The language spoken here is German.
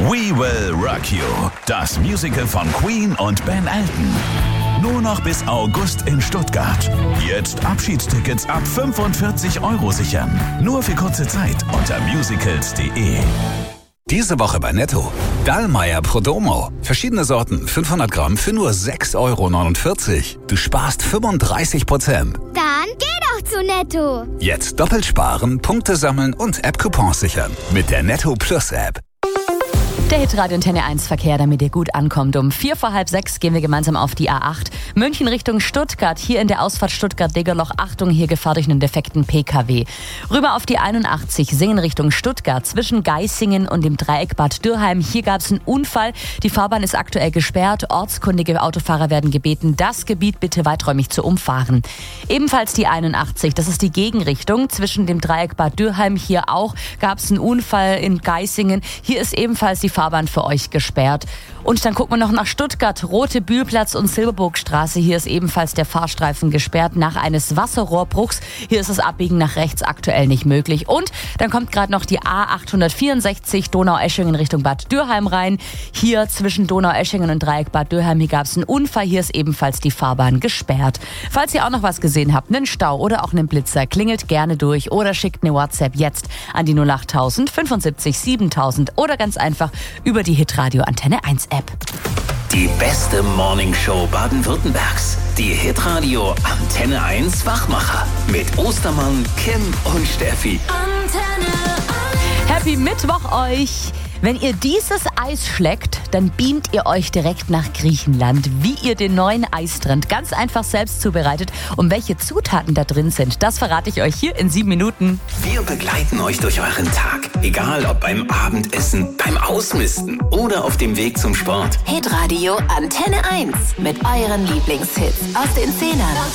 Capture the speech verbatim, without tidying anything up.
We Will Rock You, das Musical von Queen und Ben Elton. Nur noch bis August in Stuttgart. Jetzt Abschiedstickets ab fünfundvierzig Euro sichern. Nur für kurze Zeit unter musicals punkt de. Diese Woche bei Netto. Dallmayr Prodomo. Verschiedene Sorten, fünfhundert Gramm für nur sechs Euro neunundvierzig. Du sparst fünfunddreißig Prozent. Dann geh doch zu Netto. Jetzt doppelt sparen, Punkte sammeln und App-Coupons sichern. Mit der Netto Plus App. Der Hitradio Antenne eins Verkehr, damit ihr gut ankommt. Um vier vor halb sechs gehen wir gemeinsam auf die A acht. München Richtung Stuttgart. Hier in der Ausfahrt Stuttgart-Degerloch. Achtung, hier Gefahr durch einen defekten P K W. Rüber auf die einundachtzig. Singen Richtung Stuttgart. Zwischen Geisingen und dem Dreieck Bad Dürrheim. Hier gab es einen Unfall. Die Fahrbahn ist aktuell gesperrt. Ortskundige Autofahrer werden gebeten, das Gebiet bitte weiträumig zu umfahren. Ebenfalls die einundachtzig. Das ist die Gegenrichtung. Zwischen dem Dreieck Bad Dürrheim. Hier auch gab es einen Unfall in Geisingen. Hier ist ebenfalls die Fahrbahn für euch gesperrt. Und dann gucken wir noch nach Stuttgart. Rote Bühlplatz und Silberburgstraße. Hier ist ebenfalls der Fahrstreifen gesperrt nach eines Wasserrohrbruchs. Hier ist das Abbiegen nach rechts aktuell nicht möglich. Und dann kommt gerade noch die A achthundertvierundsechzig Donaueschingen Richtung Bad Dürrheim rein. Hier zwischen Donaueschingen und Dreieck Bad Dürrheim, hier gab es einen Unfall. Hier ist ebenfalls die Fahrbahn gesperrt. Falls ihr auch noch was gesehen habt, einen Stau oder auch einen Blitzer, klingelt gerne durch oder schickt eine WhatsApp jetzt an die null acht null null fünfundsiebzig siebentausend oder ganz einfach über die Hitradio Antenne eins App. Die beste Morningshow Baden-Württembergs. Die Hitradio Antenne eins Wachmacher. Mit Ostermann, Kim und Steffi. Antenne eins. Happy Mittwoch euch! Wenn ihr dieses Eis schleckt, dann beamt ihr euch direkt nach Griechenland. Wie ihr den neuen Eistrand ganz einfach selbst zubereitet und welche Zutaten da drin sind, das verrate ich euch hier in sieben Minuten. Wir begleiten euch durch euren Tag. Egal ob beim Abendessen, beim Ausmisten oder auf dem Weg zum Sport. Hitradio Antenne eins mit euren Lieblingshits aus den Zehnern.